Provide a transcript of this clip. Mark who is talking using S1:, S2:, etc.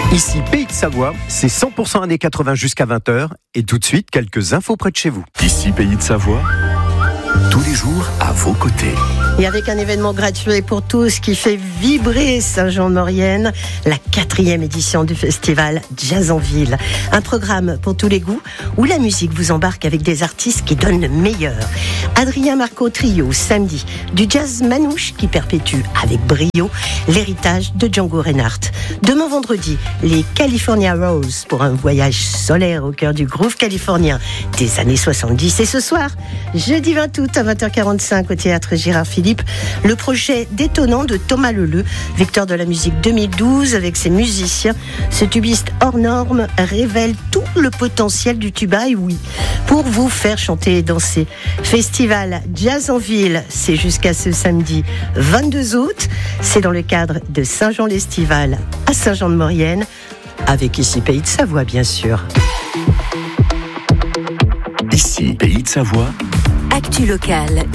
S1: Ici Pays de Savoie, c'est 100% années 80 jusqu'à 20h. Et tout de suite, quelques infos près de chez vous.
S2: Ici Pays de Savoie, tous les jours à vos côtés.
S3: Et avec un événement gratuit pour tous qui fait vibrer Saint-Jean-de-Maurienne, la 4e édition du festival Jazz en Ville. Un programme pour tous les goûts où la musique vous embarque avec des artistes qui donnent le meilleur. Adrien Marco Trio, samedi, du jazz manouche qui perpétue avec brio l'héritage de Django Reinhardt. Demain vendredi, les California Rose pour un voyage solaire au cœur du groove californien des années 70. Et ce soir, jeudi 20 août à 20h45 au théâtre Gérard Philippe, le projet détonnant de Thomas Leleu, victoire de la musique 2012 avec ses musiciens. Ce tubiste hors norme révèle tout le potentiel du tuba, et oui, pour vous faire chanter et danser. Festival Jazz en Ville, c'est jusqu'à ce samedi 22 août. C'est dans le cadre de Saint-Jean-l'Estival à Saint-Jean-de-Maurienne, avec ici Pays de Savoie, bien sûr.
S2: Ici Pays de Savoie.
S4: Actu locale,